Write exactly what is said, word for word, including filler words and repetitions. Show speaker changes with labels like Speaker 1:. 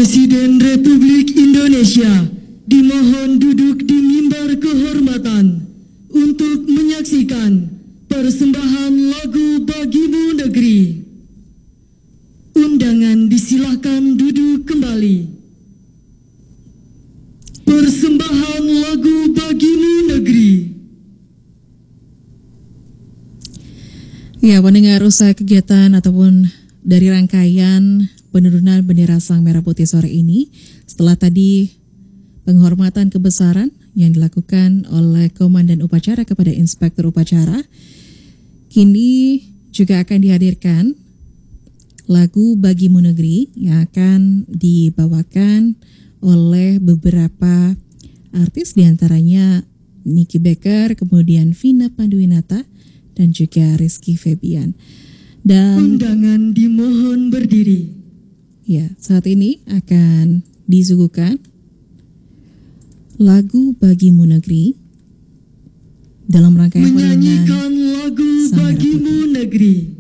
Speaker 1: Presiden Republik Indonesia dimohon duduk di mimbar kehormatan untuk menyaksikan persembahan lagu Bagimu Negeri. Undangan disilahkan duduk kembali. Persembahan lagu Bagimu Negeri.
Speaker 2: Ya, pendengar, usai kegiatan ataupun dari rangkaian penurunan bendera Sang Merah Putih sore ini, setelah tadi penghormatan kebesaran yang dilakukan oleh Komandan Upacara kepada Inspektur Upacara, kini juga akan dihadirkan lagu Bagimu Negeri yang akan dibawakan oleh beberapa artis, diantaranya Niki Becker, kemudian Vina Panduwinata, dan juga Rizky Febian. Dan
Speaker 1: undangan dimohon berdiri.
Speaker 2: Ya, saat ini akan disuguhkan lagu Bagimu Negeri dalam rangkaian
Speaker 1: menyanyikan lagu
Speaker 2: Sang Merah
Speaker 1: Bagimu
Speaker 2: Putih.
Speaker 1: Negeri.